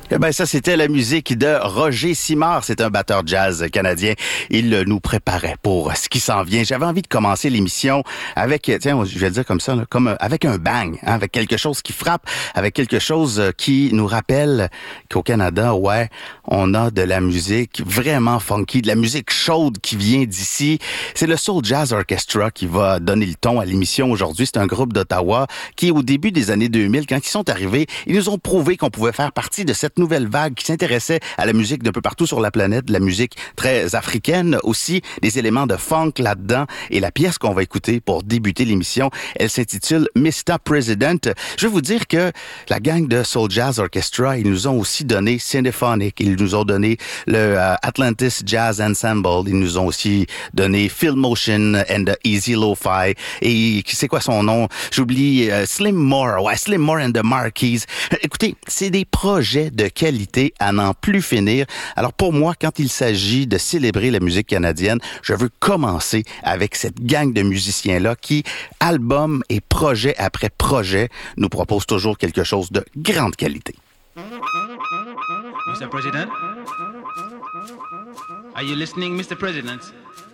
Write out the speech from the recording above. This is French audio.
Eh ben ça, c'était la musique de Roger Simard. C'est un batteur jazz canadien. Il nous préparait pour ce qui s'en vient. J'avais envie de commencer l'émission avec, tiens, je vais le dire comme ça, là, comme avec un bang, hein, avec quelque chose qui frappe, avec quelque chose qui nous rappelle qu'au Canada, ouais, on a de la musique vraiment funky, de la musique chaude qui vient d'ici. C'est le Soul Jazz Orchestra qui va donner le ton à l'émission aujourd'hui. C'est un groupe d'Ottawa qui, au début des années 2000, quand ils sont arrivés, ils nous ont prouvé qu'on pouvait faire partie de cette nouvelle vague qui s'intéressait à la musique d'un peu partout sur la planète, de la musique très africaine aussi, des éléments de funk là-dedans. Et la pièce qu'on va écouter pour débuter l'émission, elle s'intitule Mr. President. Je vais vous dire que la gang de Soul Jazz Orchestra, ils nous ont aussi donné Cinephonic, ils nous ont donné le Atlantis Jazz Ensemble, ils nous ont aussi donné Phil Motion and the Easy Lo-Fi. Et c'est quoi son nom? J'oublie Slim Moore, ouais, Slim Moore and the Marquis. Écoutez, c'est des projets de qualité à n'en plus finir. Alors pour moi, quand il s'agit de célébrer la musique canadienne, je veux commencer avec cette gang de musiciens-là qui, album et projet après projet, nous propose toujours quelque chose de grande qualité. Mr. President? Are you listening, Mr. President?